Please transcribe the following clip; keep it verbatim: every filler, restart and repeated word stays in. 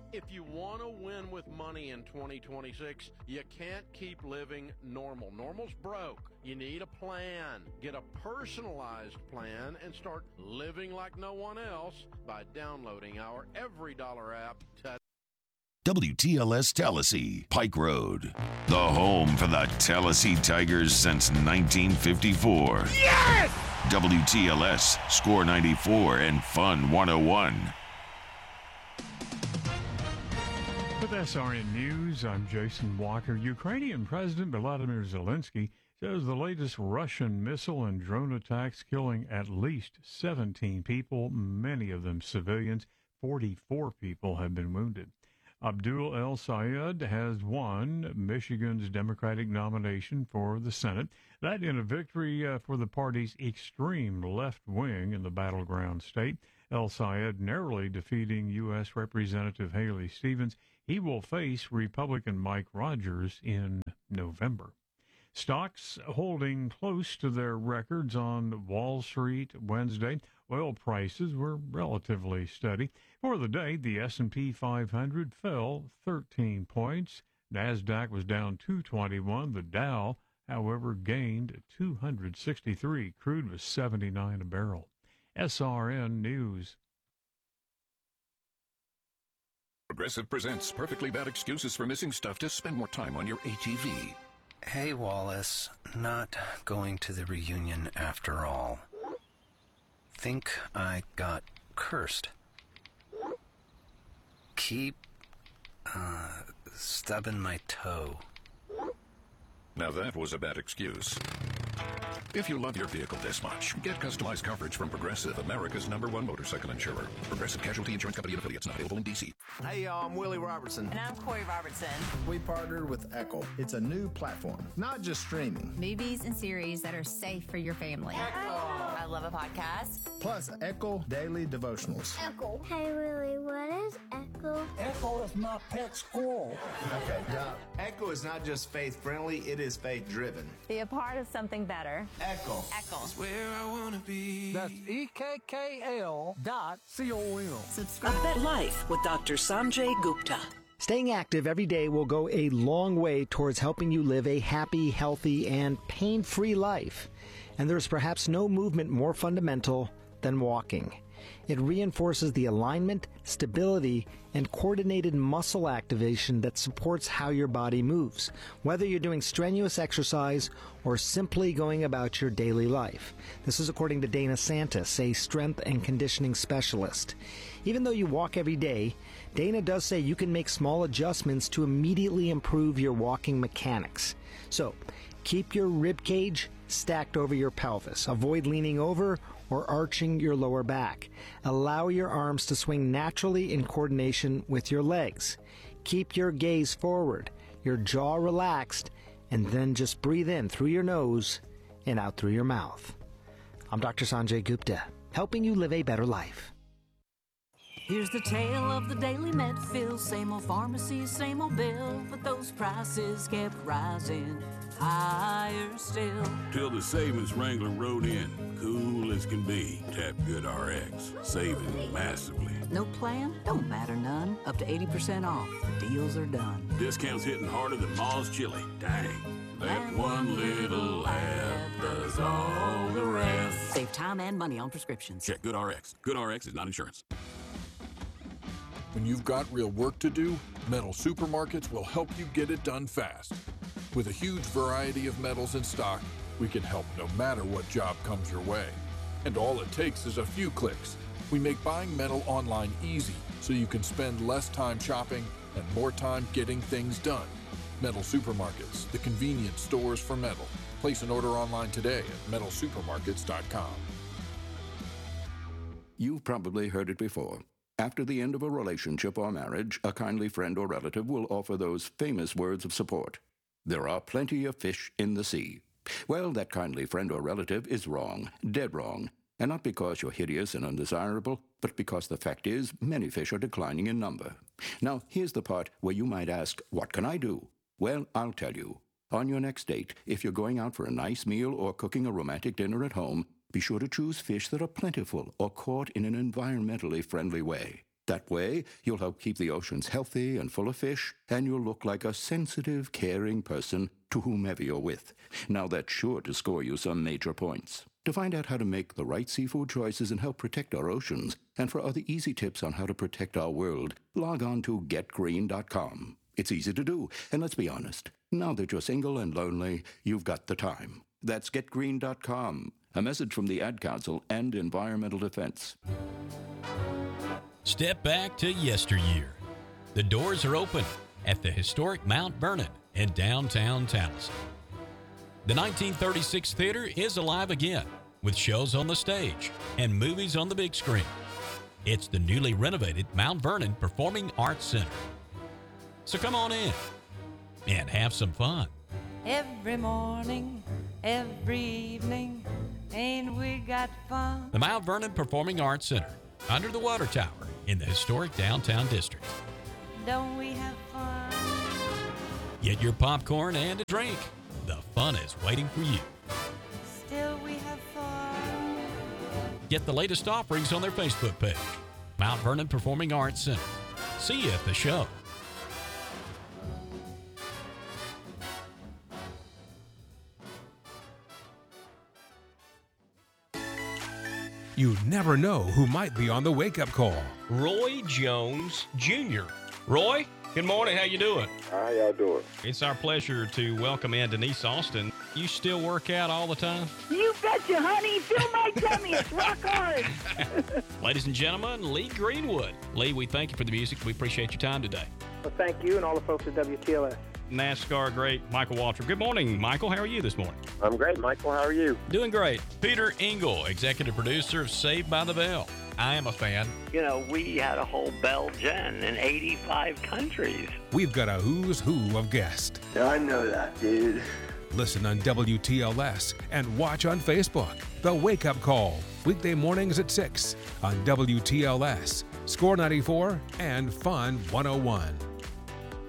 If you want to win with money in twenty twenty-six, you can't keep living normal. Normal's broke. You need a plan. Get a personalized plan and start living like no one else by downloading our Every Dollar app today. W T L S Tallahassee, Pike Road, the home for the Tallahassee Tigers since nineteen fifty-four. Yes! W T L S, Score ninety-four and Fun one oh one. With S R N News, I'm Jason Walker. Ukrainian President Volodymyr Zelensky says the latest Russian missile and drone attacks killing at least seventeen people, many of them civilians. forty-four people have been wounded. Abdul El Sayed has won Michigan's Democratic nomination for the Senate. That in a victory uh, for the party's extreme left wing in the battleground state. El Sayed narrowly defeating U S Representative Haley Stevens. He will face Republican Mike Rogers in November. Stocks holding close to their records on Wall Street Wednesday. Oil prices were relatively steady. For the day, the S and P five hundred fell thirteen points. NASDAQ was down two twenty-one. The Dow, however, gained two hundred sixty-three. Crude was seventy-nine a barrel. S R N News. Progressive presents Perfectly Bad Excuses for Missing Stuff to spend more time on your A T V. Hey, Wallace. Not going to the reunion after all. Think I got cursed. Keep, uh, stubbing my toe. Now that was a bad excuse. If you love your vehicle this much, get customized coverage from Progressive, America's number one motorcycle insurer. Progressive Casualty Insurance Company and affiliates, not available in D C. Hey, y'all, I'm Willie Robertson. And I'm Corey Robertson. We partnered with Echo. It's a new platform, not just streaming. Movies and series that are safe for your family. Echo. I love a podcast. Plus, Echo Daily Devotionals. Echo. Hey, Willie, what is Echo? Echo is my pet squirrel. Okay, Doc. Echo is not just faith-friendly, it is faith-driven. Be a part of something better. Echo. Echo. That's where I want to be. That's E K K L dot C O M. Subscribe. A Bet Life with Doctor Sanjay Gupta. Staying active every day will go a long way towards helping you live a happy, healthy, and pain-free life. And there's perhaps no movement more fundamental than walking. It reinforces the alignment, stability, and coordinated muscle activation that supports how your body moves, whether you're doing strenuous exercise or simply going about your daily life. This is according to Dana Santis, a strength and conditioning specialist. Even though you walk every day, Dana does say you can make small adjustments to immediately improve your walking mechanics. So, keep your rib cage stacked over your pelvis. Avoid leaning over or arching your lower back. Allow your arms to swing naturally in coordination with your legs. Keep your gaze forward, your jaw relaxed, and then just breathe in through your nose and out through your mouth. I'm Doctor Sanjay Gupta, helping you live a better life. Here's the tale of the daily Medfill. Same old pharmacy, same old bill, but those prices kept rising higher still. Till the savings Wrangler rode in, cool as can be. Tap GoodRx, saving massively. No plan? Don't matter none. Up to eighty percent off. The deals are done. Discounts hitting harder than Ma's chili. Dang. That one little ad does all the rest. Save time and money on prescriptions. Check GoodRx. GoodRx is not insurance. When you've got real work to do, Metal Supermarkets will help you get it done fast. With a huge variety of metals in stock, we can help no matter what job comes your way. And all it takes is a few clicks. We make buying metal online easy so you can spend less time shopping and more time getting things done. Metal Supermarkets, the convenience stores for metal. Place an order online today at metal supermarkets dot com. You've probably heard it before. After the end of a relationship or marriage, a kindly friend or relative will offer those famous words of support. There are plenty of fish in the sea. Well, that kindly friend or relative is wrong, dead wrong. And not because you're hideous and undesirable, but because the fact is many fish are declining in number. Now, here's the part where you might ask, what can I do? Well, I'll tell you. On your next date, if you're going out for a nice meal or cooking a romantic dinner at home, be sure to choose fish that are plentiful or caught in an environmentally friendly way. That way, you'll help keep the oceans healthy and full of fish, and you'll look like a sensitive, caring person to whomever you're with. Now that's sure to score you some major points. To find out how to make the right seafood choices and help protect our oceans, and for other easy tips on how to protect our world, log on to get green dot com. It's easy to do, and let's be honest, now that you're single and lonely, you've got the time. That's get green dot com. A message from the Ad Council and Environmental Defense. Step back to yesteryear. The doors are open at the historic Mount Vernon in downtown Tallahassee. The nineteen thirty-six Theater is alive again with shows on the stage and movies on the big screen. It's the newly renovated Mount Vernon Performing Arts Center. So come on in and have some fun. Every morning, every evening, ain't we got fun? The Mount Vernon Performing Arts Center, under the water tower in the historic downtown district. Don't we have fun? Get your popcorn and a drink. The fun is waiting for you. Still we have fun. Get the latest offerings on their Facebook page, Mount Vernon Performing Arts Center. See you at the show. You never know who might be on the wake-up call. Roy Jones Junior Roy, good morning. How you doing? How y'all doing? It's our pleasure to welcome in Denise Austin. You still work out all the time? You betcha, honey. Feel my tummy. It's rock hard. Ladies and gentlemen, Lee Greenwood. Lee, we thank you for the music. We appreciate your time today. Well, thank you and all the folks at W T L S. NASCAR great Michael Waltrip. Good morning, Michael. How are you this morning? I'm great, Michael. How are you? Doing great. Peter Engel, executive producer of Saved by the Bell. I am a fan. You know, we had a whole Bell Gen in eighty-five countries. We've got a who's who of guests. Yeah, I know that, dude. Listen on W T L S and watch on Facebook. The Wake Up Call, weekday mornings at six on W T L S, Score ninety-four, and Fun one oh one.